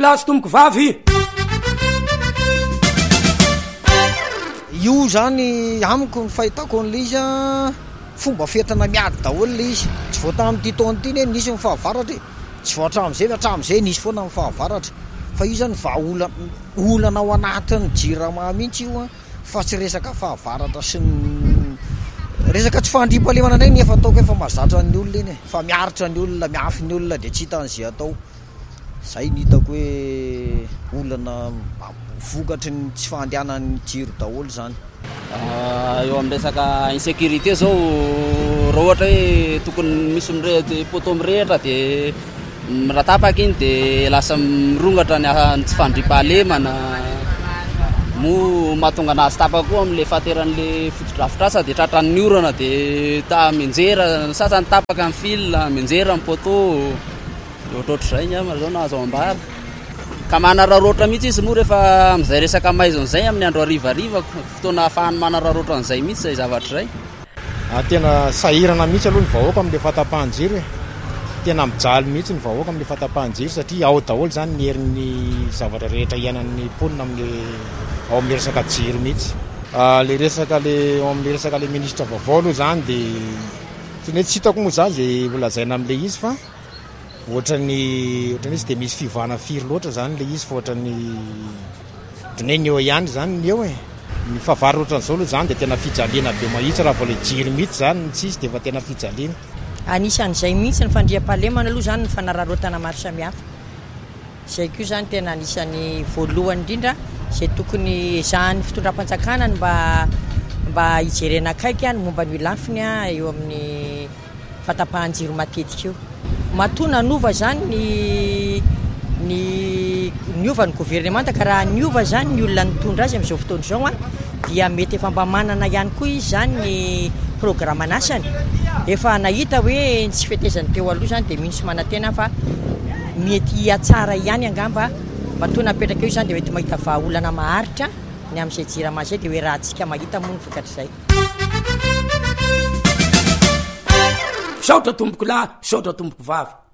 lahy sy tomboko vavy. Io zany amiko ny fahitako an'le izy fomba fetana miady daholo le izy. Tsy voata amin'ity taona ity ne nisy mifahavaratra, tsy voatra am'izay nisy foana mifahavaratra. Fa io zany olana ao anatin'ny jirama mihitsy io fa tsy resaka fahavaratra sy resaka tsy fandriam-pahalemana ndray nefa ataoko efa mahazatra ny olona iny fa miaritra ny olona, miafy ny olona de tsy hitan'izay atao. Zay ny hitako hoe olana vokatry ny tsy fandehanan'ny jiro daholo zany. Eo amin'ny resaka insécurité zao raha ohatra hoe tokony misy poto mirehitra de raha tapaka iny de lasa mirongatra ny tsy fandriam-pahalemana mo mahatonga anazy tapaka koa amin'le fahateran'le fotodrafitrasa de tratran'ny orana de menjera sasany tapaka amin'ny fil menjera amin'ny poto ohatrohatr'izay ny amana zao na azo ambara ka manararoatra mihitsy izy moa rehefa amin'izay resaka maizon'izay amin'ny andro harivariva fotoana ahafahany manararoatra an'izay mihitsy zay zavatra izay. Tena sahirana mihitsy aloha ny vahoaka amin'le fahatapahan-jiro tena mijaly mihitsy ny vahoaka amin'le fahatapahan-jiro satria ao daholo zany ny herin'ny zavatra rehetra iainan'ny mponina ao amin'le resaka jiro mihitsy. Le resaka ao amin'le resaka le ministra vaovao aloha zany de tsy hitako moa zany zay volazaina amin'le izy fa ohatran'ny izy de misy fivana firy loatra zany le izy fa ohatran'ny ohatran'ny eo ihany zany ny eo ny fahavary ohatran'izao aloha zany de tena fijaliana be mahitsy raha vao le jiro mihitsy zany tsy izy de fa tena fijaliana. Anisan'izay mihitsy ny fandriam-pahalemana aloha zany ny fanararotana maro samihafa. Zay koa zany tena anisan'ny voalohany indrindra zay tokony ezahan'ny fitondram-panjakana mba hijerena akaiky ny momba ny lafiny eo amin'ny fatapahan-jiro matetika io. Matona nova zany ny ova ny gouvernemanta ka raha ny ova zany ny olona nitondra azy amin'izao fotoana izao dia mety efa mba manana ihany koa izy zany ny programme anasany. Efa nahita hoe tsy fetezany teo aloha zany de mihintsy manantena fa mety atsara ihany angamba matona apetraka eo zany de mety mahita vahaolana maharitra ny amin'izay jirama zay de hoe raha antsika mahita moa ny vokatr'izay. Misaotra tomboko lahy, misaotra tomboko vavy.